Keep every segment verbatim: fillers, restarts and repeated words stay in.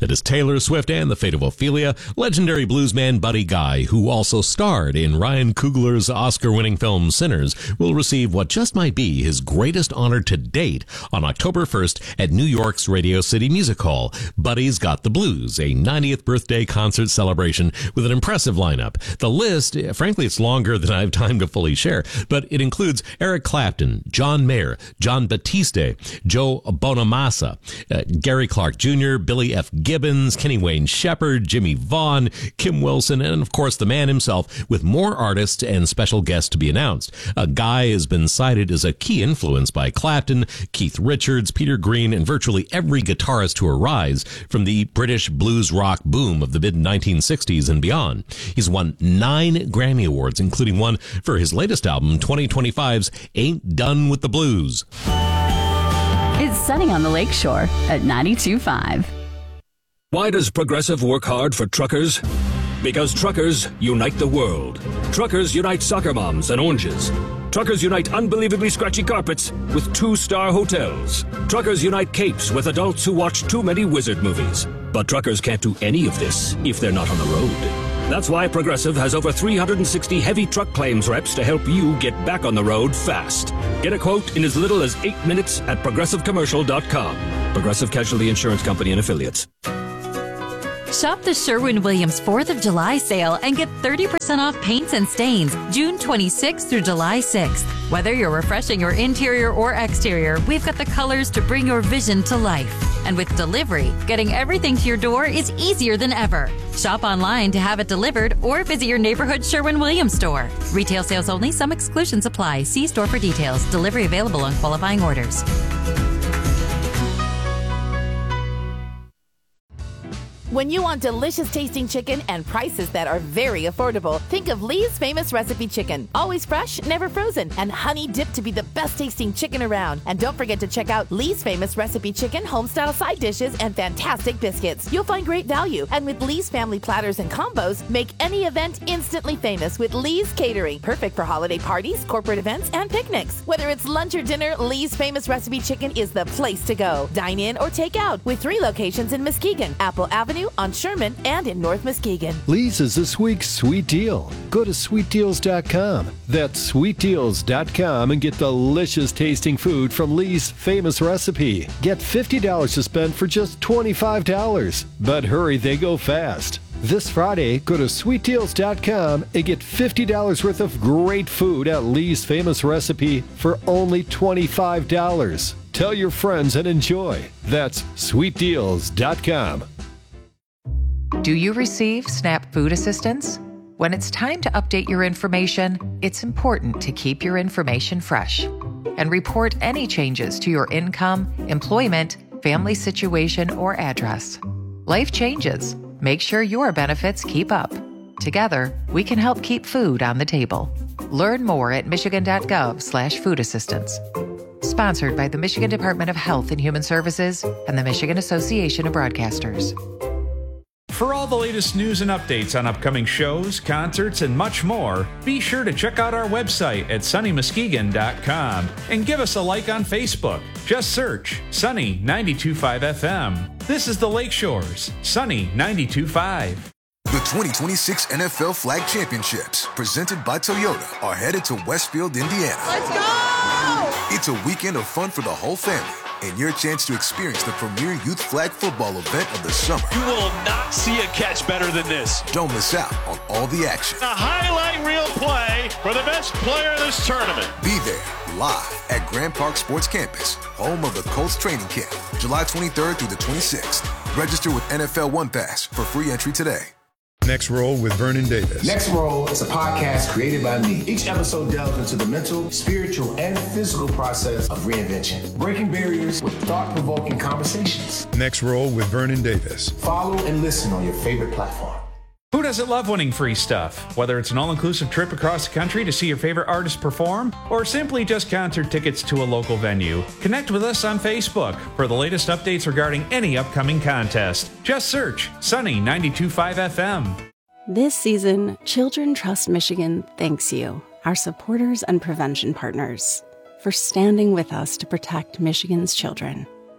That is Taylor Swift and The Fate of Ophelia. Legendary bluesman Buddy Guy, who also starred in Ryan Coogler's Oscar-winning film Sinners, will receive what just might be his greatest honor to date on October first at New York's Radio City Music Hall. Buddy's Got the Blues, a ninetieth birthday concert celebration with an impressive lineup. The list, frankly, it's longer than I have time to fully share, but it includes Eric Clapton, John Mayer, John Batiste, Joe Bonamassa, uh, Gary Clark Junior, Billy F. Gibbons, Kenny Wayne Shepherd, Jimmy Vaughn, Kim Wilson, and of course the man himself, with more artists and special guests to be announced. A Guy has been cited as a key influence by Clapton, Keith Richards, Peter Green, and virtually every guitarist to arise from the British blues rock boom of the mid nineteen sixties and beyond. He's won nine Grammy Awards, including one for his latest album, twenty twenty-five's Ain't Done with the Blues. It's Sunny on the Lakeshore at ninety-two point five. Why does Progressive work hard for truckers? Because truckers unite the world. Truckers unite soccer moms and oranges. Truckers unite unbelievably scratchy carpets with two-star hotels. Truckers unite capes with adults who watch too many wizard movies. But truckers can't do any of this if they're not on the road. That's why Progressive has over three hundred sixty heavy truck claims reps to help you get back on the road fast. Get a quote in as little as eight minutes at progressive commercial dot com. Progressive Casualty Insurance Company and Affiliates. Shop the Sherwin-Williams fourth of July sale and get thirty percent off paints and stains June twenty-sixth through July sixth. Whether you're refreshing your interior or exterior, we've got the colors to bring your vision to life. And with delivery, getting everything to your door is easier than ever. Shop online to have it delivered or visit your neighborhood Sherwin-Williams store. Retail sales only. Some exclusions apply. See store for details. Delivery available on qualifying orders. When you want delicious tasting chicken and prices that are very affordable, think of Lee's Famous Recipe Chicken. Always fresh, never frozen, and honey dipped to be the best tasting chicken around. And don't forget to check out Lee's Famous Recipe Chicken home-style side dishes and fantastic biscuits. You'll find great value. And with Lee's family platters and combos, make any event instantly famous with Lee's Catering. Perfect for holiday parties, corporate events, and picnics. Whether it's lunch or dinner, Lee's Famous Recipe Chicken is the place to go. Dine in or take out with three locations in Muskegon, Apple Avenue, on Sherman, and in North Muskegon. Lee's is this week's sweet deal. Go to sweet deals dot com. That's sweet deals dot com and get delicious tasting food from Lee's Famous Recipe. Get fifty dollars to spend for just twenty-five dollars. But hurry, they go fast. This Friday, go to sweet deals dot com and get fifty dollars worth of great food at Lee's Famous Recipe for only twenty-five dollars. Tell your friends and enjoy. That's sweet deals dot com. Do you receive SNAP food assistance? When it's time to update your information, it's important to keep your information fresh and report any changes to your income, employment, family situation, or address. Life changes. Make sure your benefits keep up. Together, we can help keep food on the table. Learn more at michigan dot gov slash food assistance. Sponsored by the Michigan Department of Health and Human Services and the Michigan Association of Broadcasters. For all the latest news and updates on upcoming shows, concerts, and much more, be sure to check out our website at sunny muskegon dot com and give us a like on Facebook. Just search Sunny ninety-two point five F M. This is the Lakeshores, Sunny ninety-two point five. The twenty twenty-six N F L Flag Championships, presented by Toyota, are headed to Westfield, Indiana. Let's go! It's a weekend of fun for the whole family, and your chance to experience the premier youth flag football event of the summer. You will not see a catch better than this. Don't miss out on all the action. A highlight reel play for the best player in this tournament. Be there live at Grand Park Sports Campus, home of the Colts training camp, July twenty-third through the twenty-sixth. Register with N F L One Pass for free entry today. Next Roll with Vernon Davis. Next Roll is a podcast created by me. Each episode delves into the mental, spiritual, and physical process of reinvention, breaking barriers with thought-provoking conversations. Next Roll with Vernon Davis. Follow and listen on your favorite platform. Who doesn't love winning free stuff? Whether it's an all-inclusive trip across the country to see your favorite artist perform, or simply just concert tickets to a local venue, connect with us on Facebook for the latest updates regarding any upcoming contest. Just search Sunny ninety-two point five F M. This season, Children Trust Michigan thanks you, our supporters and prevention partners, for standing with us to protect Michigan's children.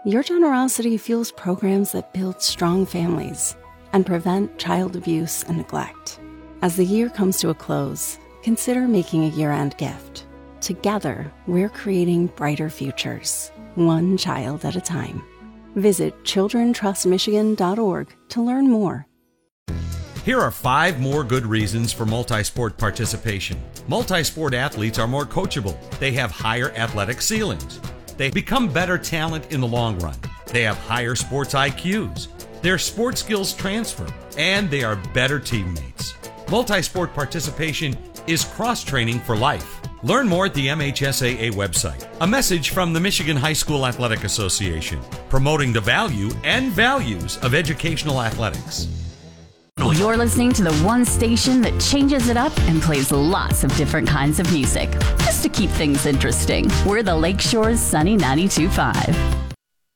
Your generosity fuels programs that build strong families and prevent child abuse and neglect. As the year comes to a close, consider making a year-end gift. Together, we're creating brighter futures, one child at a time. Visit children trust michigan dot org to learn more. Here are five more good reasons for multi-sport participation. Multi-sport athletes are more coachable. They have higher athletic ceilings. They become better talent in the long run. They have higher sports I Qs. Their sports skills transfer, and they are better teammates. Multi-sport participation is cross-training for life. Learn more at the M H S A A website. A message from the Michigan High School Athletic Association, promoting the value and values of educational athletics. You're listening to the one station that changes it up and plays lots of different kinds of music, just to keep things interesting. We're the Lakeshore's Sunny ninety-two point five.